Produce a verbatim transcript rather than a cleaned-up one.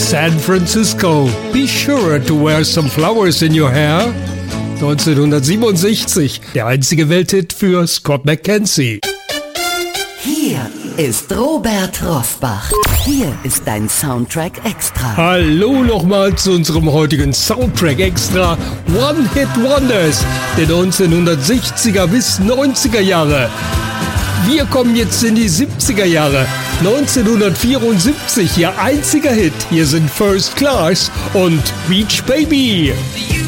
San Francisco. Be sure to wear some flowers in your hair. neunzehnhundertsiebenundsechzig, der einzige Welthit für Scott McKenzie. Hier ist Robert Rossbach. Hier ist dein Soundtrack Extra. Hallo nochmal zu unserem heutigen Soundtrack Extra One Hit Wonders der neunzehnhundertsechziger bis neunziger Jahre. Wir kommen jetzt in die siebziger Jahre. neunzehnhundertvierundsiebzig, ihr einziger Hit. Hier sind First Class und Beach Baby.